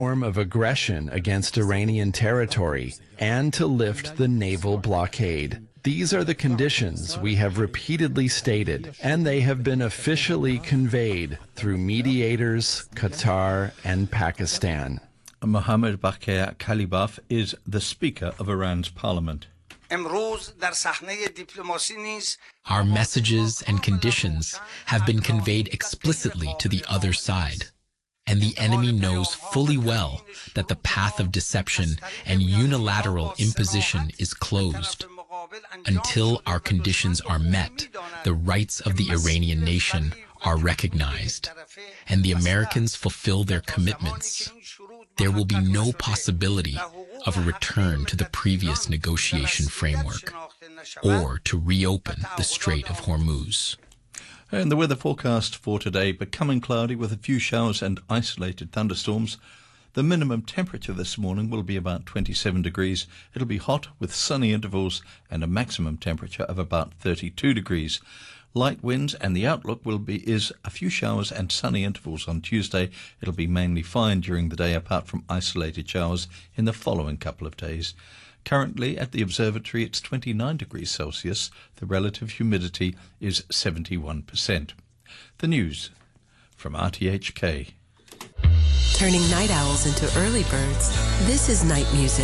form of aggression against Iranian territory and to lift the naval blockade. These are the conditions we have repeatedly stated, and they have been officially conveyed through mediators, Qatar and Pakistan. Mohammad Baqir Kalibaf is the Speaker of Iran's parliament. Our messages and conditions have been conveyed explicitly to the other side, and the enemy knows fully well that the path of deception and unilateral imposition is closed. Until our conditions are met, the rights of the Iranian nation are recognized, and the Americans fulfill their commitments. There will be no possibility of a return to the previous negotiation framework or to reopen the Strait of Hormuz. And the weather forecast for today, becoming cloudy with a few showers and isolated thunderstorms. The minimum temperature this morning will be about 27 degrees. It'll be hot with sunny intervals and a maximum temperature of about 32 degrees. Light winds, and the outlook is a few showers and sunny intervals on Tuesday. It'll be mainly fine during the day, apart from isolated showers in the following couple of days. Currently at the observatory it's 29 degrees Celsius. The relative humidity is 71%. The news from RTHK. Turning night owls into early birds, this is Night Music.